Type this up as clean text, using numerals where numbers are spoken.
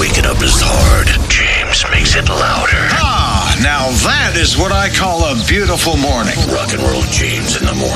Waking up is hard. James makes it louder. Ah, now that is what I call a beautiful morning. Rock and roll James in the morning.